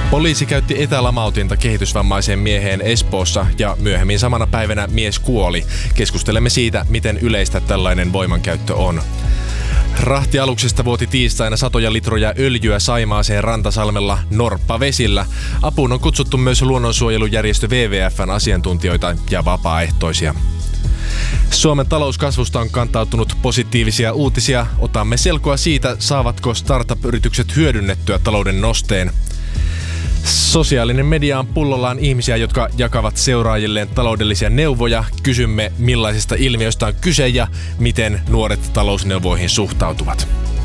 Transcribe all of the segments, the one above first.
Poliisi käytti etälamautinta kehitysvammaiseen mieheen Espoossa ja myöhemmin samana päivänä mies kuoli. Keskustelemme siitä, miten yleistä tällainen voimankäyttö on. Rahtialuksesta vuoti tiistaina satoja litroja öljyä Saimaaseen Rantasalmella Norppavesillä. Apuun on kutsuttu myös luonnonsuojelujärjestö WWF:n asiantuntijoita ja vapaaehtoisia. Suomen talouskasvusta on kantautunut positiivisia uutisia. Otamme selkoa siitä, saavatko startup-yritykset hyödynnettyä talouden nosteen. Sosiaalinen media on pullollaan ihmisiä, jotka jakavat seuraajilleen taloudellisia neuvoja. Kysymme, millaisista ilmiöistä on kyse ja miten nuoret talousneuvoihin suhtautuvat.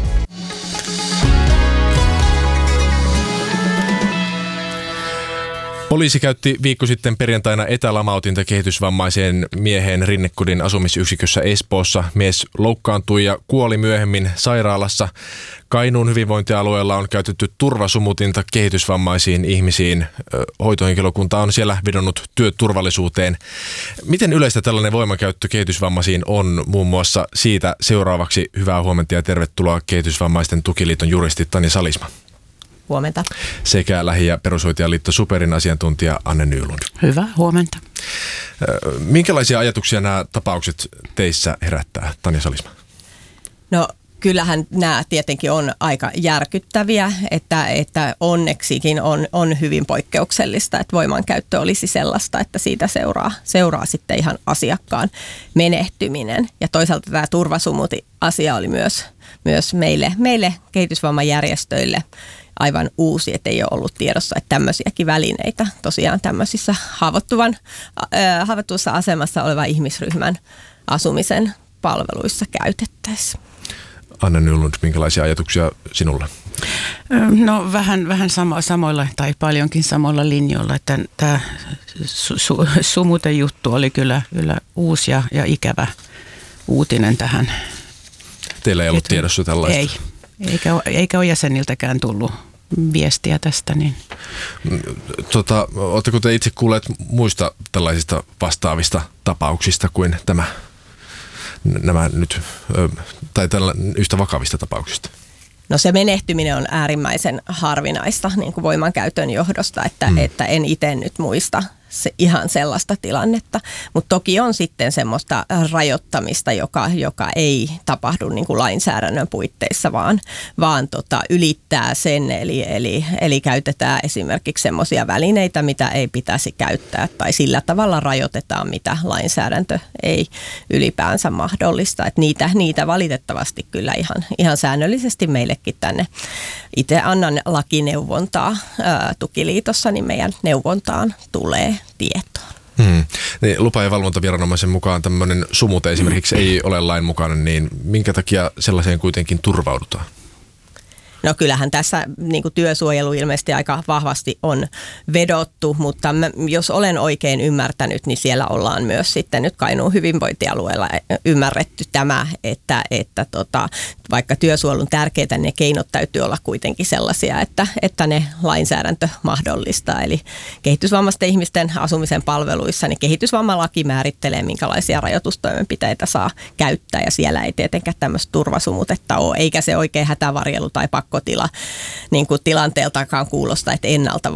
Poliisi käytti viikko sitten perjantaina etälamautinta kehitysvammaiseen mieheen Rinnekodin asumisyksikössä Espoossa. Mies loukkaantui ja kuoli myöhemmin sairaalassa. Kainuun hyvinvointialueella on käytetty turvasumutinta kehitysvammaisiin ihmisiin. Hoitohenkilökunta on siellä vedonnut työturvallisuuteen. Miten yleistä tällainen voimankäyttö kehitysvammaisiin on muun muassa siitä seuraavaksi? Hyvää huomenta ja tervetuloa Kehitysvammaisten tukiliiton juristi Tanja Salisma. Huomenta. Sekä Lähi- ja perushoitajaliitto Superin asiantuntija Anne Nylund. Hyvää huomenta. Minkälaisia ajatuksia nämä tapaukset teissä herättää, Tanja Salisma? No kyllähän nämä tietenkin on aika järkyttäviä, että onneksikin on hyvin poikkeuksellista, että voimankäyttö olisi sellaista, että siitä seuraa sitten ihan asiakkaan menehtyminen. Ja toisaalta tämä turvasumuti-asia oli myös meille kehitysvammajärjestöille aivan uusi, että ei ole ollut tiedossa, että tämmöisiäkin välineitä tosiaan tämmöisissä haavoittuvassa asemassa oleva ihmisryhmän asumisen palveluissa käytettäisiin. Anne Nylund, minkälaisia ajatuksia sinulla? No vähän samoilla tai paljonkin samoilla linjoilla, että tämä sumutejuttu oli kyllä uusi ja ikävä uutinen tähän. Teillä ei ollut tiedossa tällaista? Ei. Eikä ole jäseniltäkään tullut viestiä tästä. Niin. Oletteko te itse kuulleet muista tällaisista vastaavista tapauksista kuin nämä nyt, tai yhtä vakavista tapauksista? No se menehtyminen on äärimmäisen harvinaista niin kuin voimankäytön johdosta, että en itse nyt muista ihan sellaista tilannetta, mutta toki on sitten semmoista rajoittamista, joka ei tapahdu niin kuin lainsäädännön puitteissa, vaan ylittää sen, eli käytetään esimerkiksi semmoisia välineitä, mitä ei pitäisi käyttää, tai sillä tavalla rajoitetaan, mitä lainsäädäntö ei ylipäänsä mahdollista. Että niitä valitettavasti kyllä ihan säännöllisesti meillekin tänne. Itse annan lakineuvontaa tukiliitossa, niin meidän neuvontaan tulee tietoon. Niin, lupa- ja valvontaviranomaisen mukaan tämmöinen sumute esimerkiksi ei ole lain mukainen, niin minkä takia sellaiseen kuitenkin turvaudutaan? No kyllähän tässä niin kuin työsuojelu ilmeisesti aika vahvasti on vedottu, mutta jos olen oikein ymmärtänyt, niin siellä ollaan myös sitten nyt Kainuun hyvinvointialueella ymmärretty tämä, että vaikka työsuojelun tärkeitä, ne keinot täytyy olla kuitenkin sellaisia, että ne lainsäädäntö mahdollistaa. Eli kehitysvammaisten ihmisten asumisen palveluissa, niin kehitysvammalaki määrittelee, minkälaisia rajoitustoimenpiteitä saa käyttää, ja siellä ei tietenkään tämmöistä turvasumutetta ole, eikä se oikein hätävarjelu tai pakkotila niin kuin tilanteeltakaan kuulosta, että ennalta